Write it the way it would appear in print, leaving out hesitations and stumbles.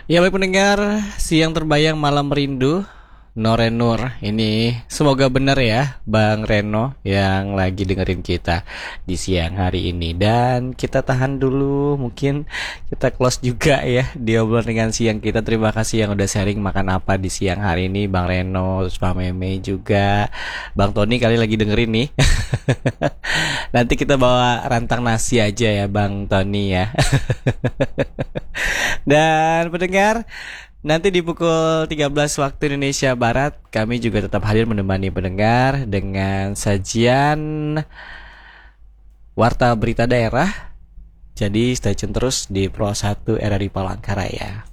Ya baik pendengar, siang terbayang malam rindu Norenur. Ini semoga benar ya Bang Reno yang lagi dengerin kita di siang hari ini. Dan kita tahan dulu, mungkin kita close juga ya di obrolan dengan siang kita. Terima kasih yang udah sharing makan apa di siang hari ini Bang Reno, terus Pak Meme juga. Bang Tony kali lagi dengerin nih. Nanti kita bawa rantang nasi aja ya Bang Tony ya. Dan pendengar, nanti di pukul 13 waktu Indonesia Barat, kami juga tetap hadir menemani pendengar dengan sajian Warta Berita Daerah. Jadi stay tune terus di Pro 1 RRI Palangkaraya.